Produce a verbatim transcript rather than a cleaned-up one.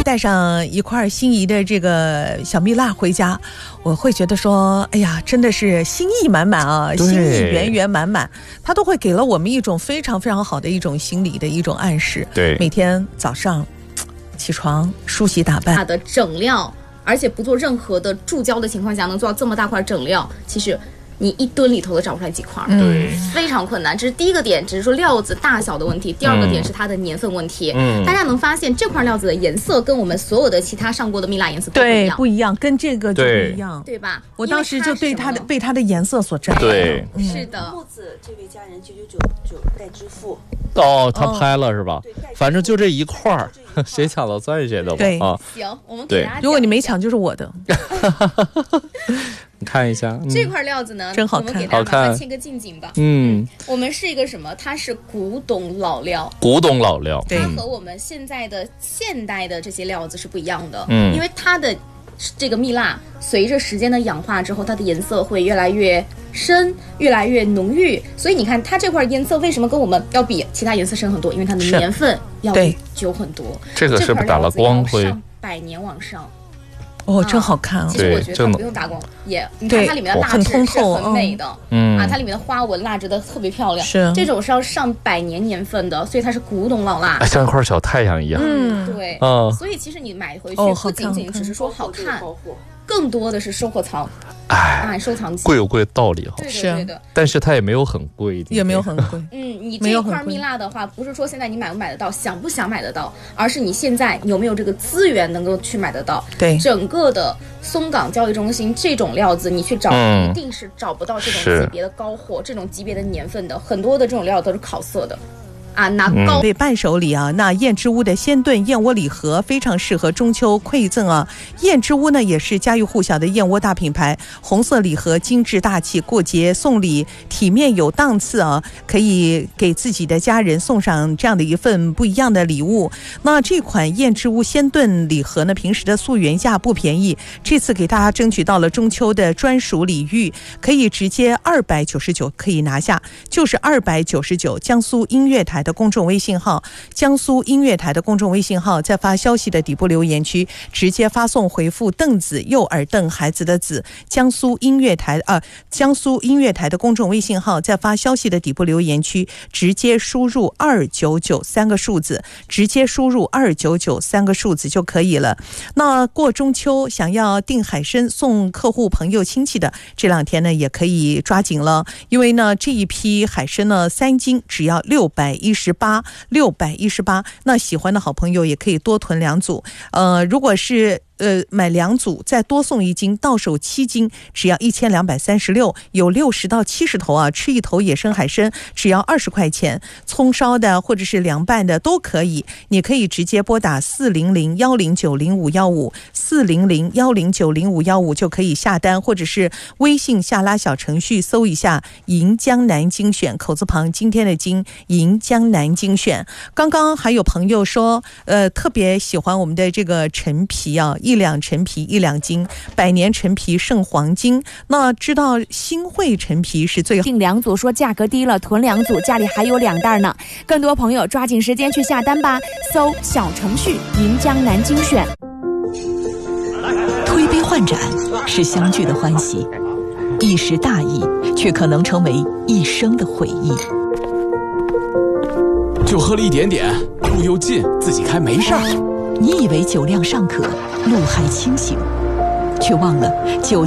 带上一块心仪的这个小蜜蜡回家，我会觉得说，哎呀，真的是心意满满啊，心意圆圆满满，它都会给了我们一种非常非常好的一种心理的一种暗示。 对， 每天早上起床梳洗打扮， 它的整料，而且不做任何的注胶的情况下，能做到这么大块整料，其实你一吨里头都找不出来几块， 对， 非常困难。这是第一个点，只是说料子大小的问题。第二个点是它的年份问题。嗯，大家能发现这块料子的颜色跟我们所有的其他上过的蜜蜡颜色都不一样， 对，不一样，跟这个就不一样， 对吧？ 我当时就对它的被它的颜色所震撼。 对， 嗯、是的。 木子这位家人九九九九带支付。 哦，他拍了是吧？反正就这一块儿，谁抢到算谁的吧。 对啊， 行，我们给大家。 如果你没抢，就是我的。 你看一下、嗯、 这块料子呢， 真好看， 我们给大家麻烦切个近景吧。 嗯， 我们是一个什么？它是古董老料， 古董老料， 它和我们现在的现代的这些料子是不一样的。 嗯， 因为它的这个蜜蜡随着时间的氧化之后，它的颜色会越来越深，越来越浓郁。所以你看，它这块颜色为什么跟我们要比其他颜色深很多？因为它的年份要比久很多。 这个是不是打了光会？ 上百年往上。 哦，真好看啊！ 其实我觉得它不用打光，也你看它里面的蜡质是很美的， 嗯啊，它里面的花纹蜡质的特别漂亮， 是这种是要上百年年份的，所以它是古董老蜡， 像一块小太阳一样。 嗯，对， 嗯， 所以其实你买回去不仅仅只是说好看，更多的是收获藏。哎，收藏贵有贵道理哈， 对的对的， 但是它也没有很贵， 也没有很贵。 嗯，你这块蜜蜡的话，不是说现在你买不买得到，想不想买得到，而是你现在有没有这个资源能够去买得到。 对， 整个的松港交易中心这种料子，你去找、嗯、一定是找不到这种级别的高货，这种级别的年份的，很多的这种料都是烤色的。啊，拿高对伴手礼啊，那燕之屋的鲜炖燕窝礼盒非常适合中秋馈赠啊。燕之屋呢也是家喻户晓的燕窝大品牌，红色礼盒精致大气，过节送礼体面有档次啊，可以给自己的家人送上这样的一份不一样的礼物。那这款燕之屋鲜炖礼盒呢，平时的素原价不便宜，这次给大家争取到了中秋的专属礼遇，可以直接二百九十九可以拿下，就是二百九十九。江苏音乐台的公众微信号，江苏音乐台的公众微信号，在发消息的底部留言区直接发送回复凳子，右耳凳孩子的子，江苏音乐台啊，江苏音乐台的公众微信号，在发消息的底部留言区直接输入二九九三个数字，直接输入二九九三个数字就可以了。那过中秋想要订海参送客户朋友亲戚的，这两天呢也可以抓紧了，因为呢这一批海参呢三斤只要六百一十八，六百一十八。那喜欢的好朋友也可以多囤两组。呃，如果是呃买两组再多送一斤，到手七斤只要一千两百三十六，有六十到七十头啊，吃一头野生海参只要二十块钱，葱烧的或者是凉拌的都可以。你可以直接拨打四零零幺零九零五幺五，四零零幺零九零五幺五就可以下单，或者是微信下拉小程序搜一下银江南精选，口字旁今天的金，银江南精选。刚刚还有朋友说呃特别喜欢我们的这个陈皮啊，一两陈皮一两斤，百年陈皮胜黄金。那知道新会陈皮是最好， 订两组说价格低了，囤两组家里还有两袋呢。更多朋友抓紧时间去下单吧，搜小程序银江南精选。 推杯换盏是相聚的欢喜，一时大意却可能成为一生的回忆。 就喝了一点点，路又近，自己开没事儿。 你以为酒量尚可，路还清醒，却忘了酒